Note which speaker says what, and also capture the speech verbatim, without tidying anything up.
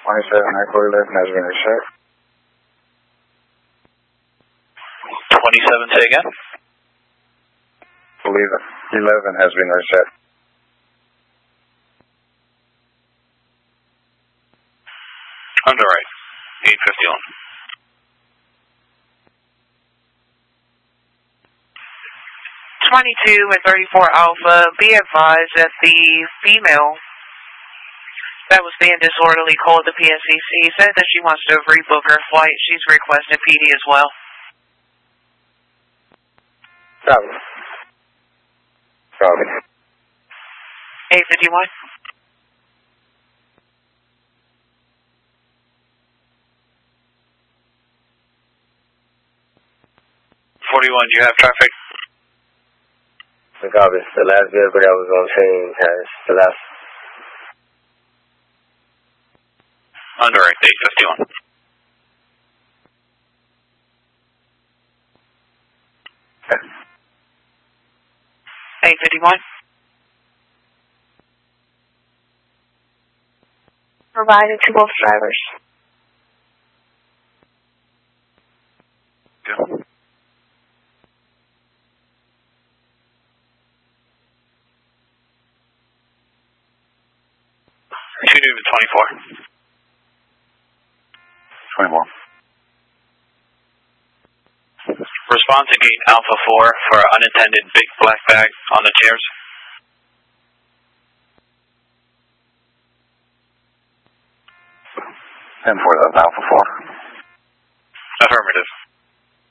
Speaker 1: twenty-seven Echo eleven has been reset.
Speaker 2: twenty-seven, say again?
Speaker 1: Believe it. eleven has been reset.
Speaker 2: Underwrite. eight fifty-one.
Speaker 3: twenty-two and thirty-four Alpha, be advised that the female that was being disorderly called the P S C C, said that she wants to rebook her flight. She's requested P D as well.
Speaker 1: Copy. Copy.
Speaker 3: eight fifty-one.
Speaker 2: forty-one, do you have traffic?
Speaker 4: Copy. The last vehicle that was on scene has the last.
Speaker 2: Underwrite, eight fifty-one.
Speaker 1: Okay.
Speaker 3: eight fifty-one. Provided to both drivers.
Speaker 2: Good. two Newman twenty-four.
Speaker 1: twenty-one.
Speaker 2: Respond to gate Alpha four for unattended big black bag on the chairs.
Speaker 1: ten four, that's Alpha four.
Speaker 2: Affirmative.